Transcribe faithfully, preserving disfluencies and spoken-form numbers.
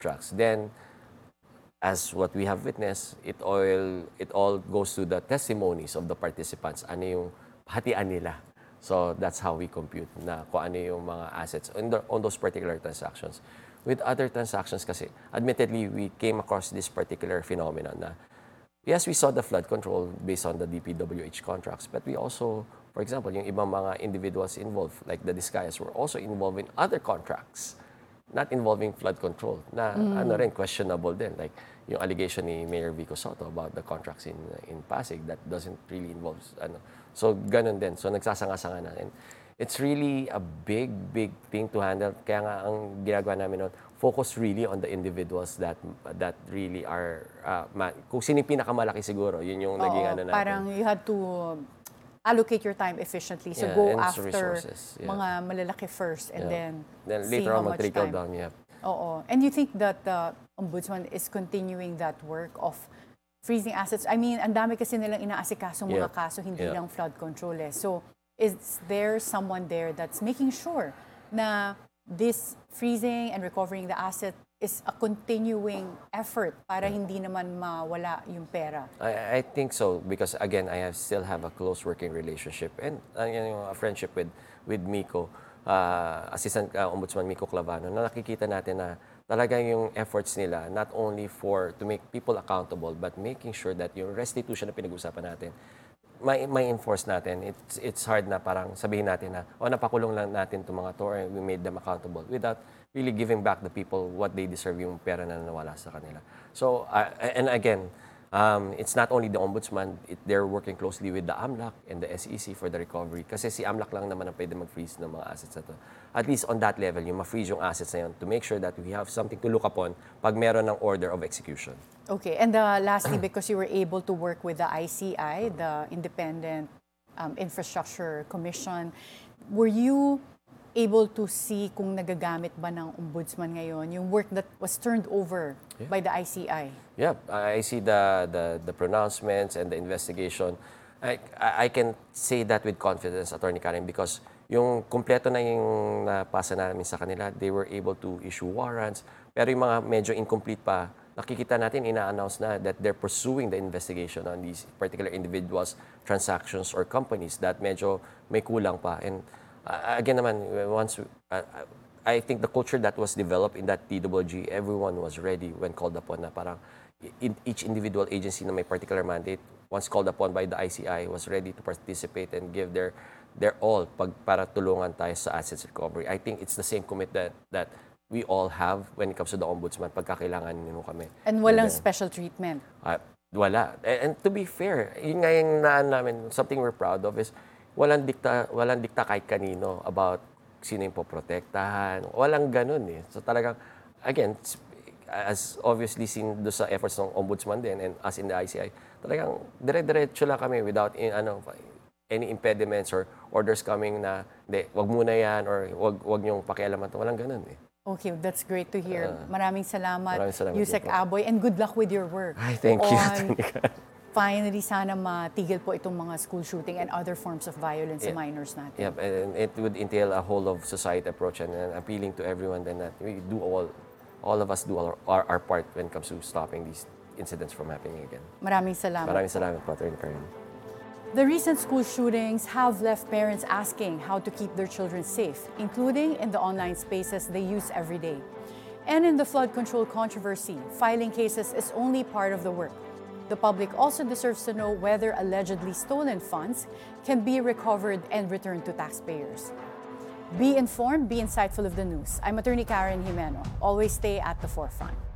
contracts. Then, as what we have witnessed, it all it all goes to the testimonies of the participants. Ano yung hatian nila. So that's how we compute na kung ano yung mga assets on, the, on those particular transactions. With other transactions kasi, admittedly, we came across this particular phenomenon na, yes, we saw the flood control based on the D P W H contracts, but we also, for example, yung ibang mga individuals involved, like the Discayas, were also involved in other contracts not involving flood control na mm. ano rin, questionable din. Like yung allegation ni Mayor Vico Soto about the contracts in in Pasig that doesn't really involve ano. So ganun din. So nagsasanga-sanga na. And it's really a big, big thing to handle. Kaya nga ang ginagawa namin noon, focus really on the individuals that that really are, uh, ma- kung sino yung pinakamalaki siguro, yun yung Oo, naging ano natin. Parang you had to allocate your time efficiently. So Yeah, go and after resources, yeah. mga malalaki first and Yeah. then, Then see later how on, much mag-trickle time. down, yeah. Oo. And you think that the Ombudsman is continuing that work of freezing assets? I mean, ang dami kasi nilang inaasikaso mga Yeah. kaso, hindi Yeah. lang flood control eh. So is there someone there that's making sure na this freezing and recovering the asset is a continuing effort para hindi naman mawala yung pera? I, I think so because again I have still have a close working relationship and uh, you know, a friendship with with Miko, uh, Assistant uh, Ombudsman Miko Clavano, na nakikita natin na talagang yung efforts nila not only for to make people accountable but making sure that yung restitution na pinag-usapan natin may may enforce natin. It's it's hard na parang sabihin natin na oh napakulong lang natin itong mga to or we made them accountable without really giving back the people what they deserve, yung pera na nawala sa kanila. So uh, and again, um, it's not only the Ombudsman, it, they're working closely with the AMLAC and the S E C for the recovery. Kasi si AMLAC lang naman ang pwede mag-freeze ng mga assets na to. At least on that level, yung ma-freeze yung assets na yun to make sure that we have something to look upon pag meron ng order of execution. Okay, and uh, lastly, because you were able to work with the I C I, the Independent um, Infrastructure Commission, were you able to see kung nagagamit ba ng Ombudsman ngayon yung work that was turned over yeah. by the I C I? Yeah, I see the, the, the pronouncements and the investigation. I, I can say that with confidence, Attorney Karen, because yung kumpleto na yung napasa namin sa kanila, they were able to issue warrants. Pero yung mga medyo incomplete pa, nakikita natin, ina-announce na that they're pursuing the investigation on these particular individuals, transactions, or companies that medyo may kulang pa. And uh, again naman, once uh, I think the culture that was developed in that T W G, everyone was ready when called upon na parang in each individual agency na may particular mandate, once called upon by the I C I, was ready to participate and give their their all pag, para tulungan tayo sa assets recovery. I think it's the same commitment that, that we all have when it comes to the Ombudsman pagkakailangan nyo kami. And walang then, special treatment? Uh, wala. And, and to be fair, yun nga yung naan namin, something we're proud of is walang dikta, walang dikta kahit kanino about sino yung poprotektahan. Walang ganun eh. So talagang, again, as obviously seen do sa efforts ng Ombudsman din and us in the I C I, talagang dire-diretso lang kami without in, ano, any impediments or orders coming na, hindi, wag muna yan or wag, wag niyong pakialaman to. Walang ganun eh. Okay, that's great to hear. Uh, maraming salamat, maraming salamat Yusek Aboy, and good luck with your work. Ay, thank you. Finally, sana matigil po itong mga school shooting and other forms of violence yeah. sa minors natin. Yeah, and it would entail a whole of society approach and, and appealing to everyone then that we do all, all of us do our, our, our part when it comes to stopping these incidents from happening again. Maraming salamat. Maraming salamat po, Attorney Karen. The recent school shootings have left parents asking how to keep their children safe, including in the online spaces they use every day. And in the flood control controversy, filing cases is only part of the work. The public also deserves to know whether allegedly stolen funds can be recovered and returned to taxpayers. Be informed, be insightful of the news. I'm Attorney Karen Jimeno. Always stay at the forefront.